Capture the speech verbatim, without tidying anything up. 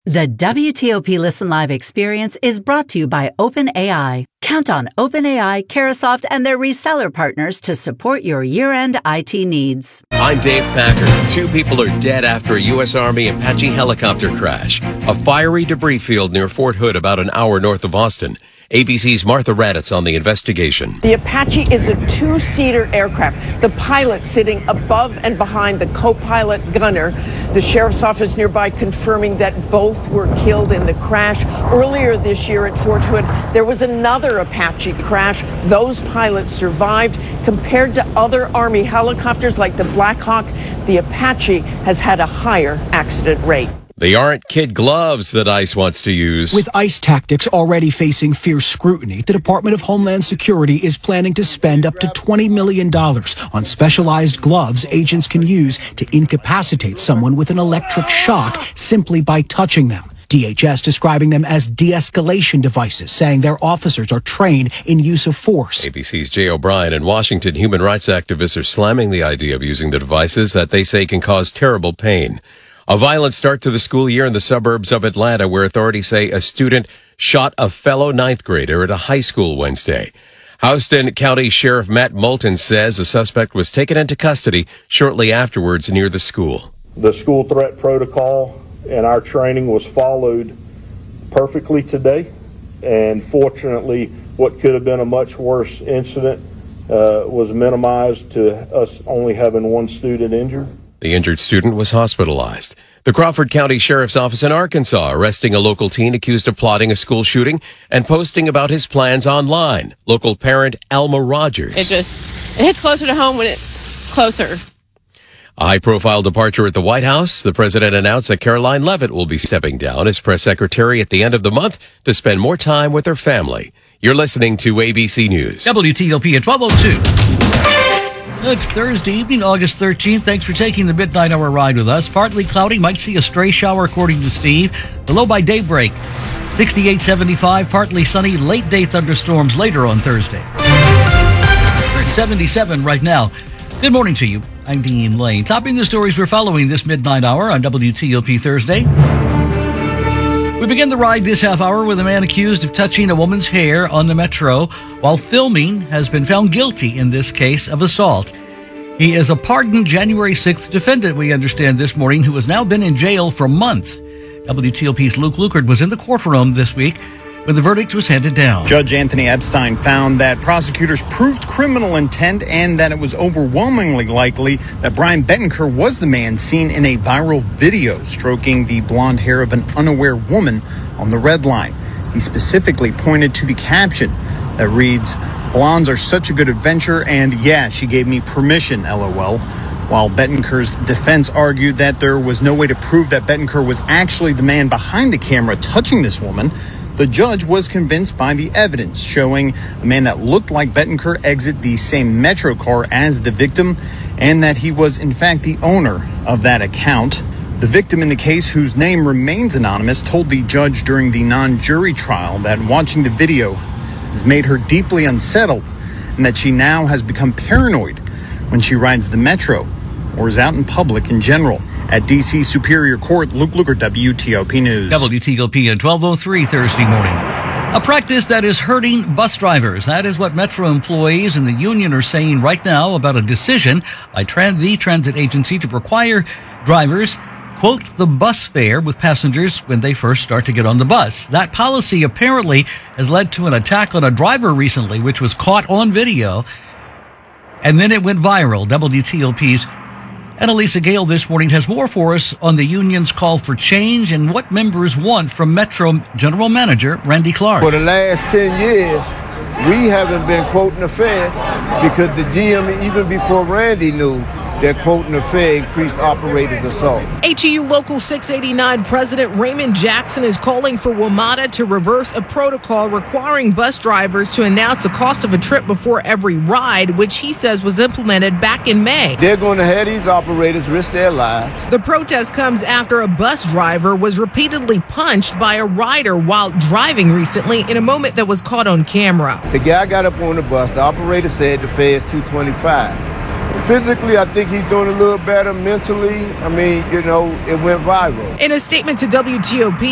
The W T O P Listen Live experience is brought to you by OpenAI. Count on OpenAI, Carahsoft, and their reseller partners to support your year-end I T needs. I'm Dave Packer. Two people are dead after a U S Army Apache helicopter crash. A fiery debris field near Fort Hood, about an hour north of Austin. A B C's Martha Raddatz on the investigation. The Apache is a two-seater aircraft. The pilot sitting above and behind the co-pilot gunner. The sheriff's office nearby confirming that both were killed in the crash. Earlier this year at Fort Hood, there was another Apache crash. Those pilots survived. Compared to other Army helicopters like the Black Hawk, the Apache has had a higher accident rate. They aren't kid gloves that ICE wants to use. With ICE tactics already facing fierce scrutiny, the Department of Homeland Security is planning to spend up to twenty million dollars on specialized gloves agents can use to incapacitate someone with an electric shock simply by touching them. D H S describing them as de-escalation devices, saying their officers are trained in use of force. A B C's Jay O'Brien and Washington human rights activists are slamming the idea of using the devices that they say can cause terrible pain. A violent start to the school year in the suburbs of Atlanta, where authorities say a student shot a fellow ninth grader at a high school Wednesday. Houston County Sheriff Matt Moulton says the suspect was taken into custody shortly afterwards near the school. The school threat protocol and our training was followed perfectly today, and fortunately what could have been a much worse incident uh, was minimized to us only having one student injured. The injured student was hospitalized. The Crawford County Sheriff's Office in Arkansas arresting a local teen accused of plotting a school shooting and posting about his plans online. Local parent Alma Rogers. It just it hits closer to home when it's closer. A high-profile departure at the White House. The president announced that Caroline Leavitt will be stepping down as press secretary at the end of the month to spend more time with her family. You're listening to A B C News. W T O P at twelve oh two. Good Thursday evening, August thirteenth. Thanks for taking the midnight hour ride with us. Partly cloudy, might see a stray shower according to Steve. The low by daybreak, sixty-eight seventy-five. Partly sunny, late day thunderstorms later on Thursday. We're at seventy-seven right now. Good morning to you. I'm Dean Lane. Topping the stories we're following this midnight hour on W T O P Thursday. We begin the ride this half hour with a man accused of touching a woman's hair on the Metro while filming has been found guilty in this case of assault. He is a pardoned January sixth defendant, we understand this morning, who has now been in jail for months. W T O P's Luke Lukert was in the courtroom this week when the verdict was handed down. Judge Anthony Epstein found that prosecutors proved criminal intent and that it was overwhelmingly likely that Brian Bettenker was the man seen in a viral video stroking the blonde hair of an unaware woman on the Red Line. He specifically pointed to the caption that reads, "Blondes are such a good adventure, and yeah, she gave me permission, LOL." While Bettenker's defense argued that there was no way to prove that Bettenker was actually the man behind the camera touching this woman, the judge was convinced by the evidence showing a man that looked like Bettenker exit the same Metro car as the victim and that he was in fact the owner of that account. The victim in the case, whose name remains anonymous, told the judge during the non-jury trial that watching the video has made her deeply unsettled and that she now has become paranoid when she rides the Metro or is out in public in general. At D C Superior Court, Luke Lukert, W T O P News. W T O P at twelve oh three Thursday morning. A practice that is hurting bus drivers. That is what Metro employees and the union are saying right now about a decision by Tran- the transit agency to require drivers quote the bus fare with passengers when they first start to get on the bus. That policy apparently has led to an attack on a driver recently, which was caught on video, and then it went viral. W T O P's Annalisa Gale this morning has more for us on the union's call for change and what members want from Metro General Manager Randy Clark. For the last ten years, we haven't been quoting the fare because the G M, even before Randy knew, that quoting the fare increased operators' assault. H E U Local six eighty-nine President Raymond Jackson is calling for WMATA to reverse a protocol requiring bus drivers to announce the cost of a trip before every ride, which he says was implemented back in May. They're going to have these operators risk their lives. The protest comes after a bus driver was repeatedly punched by a rider while driving recently in a moment that was caught on camera. The guy got up on the bus. The operator said the fare is two twenty-five. Physically, I think he's doing a little better. Mentally, I mean, you know, it went viral. In a statement to W T O P,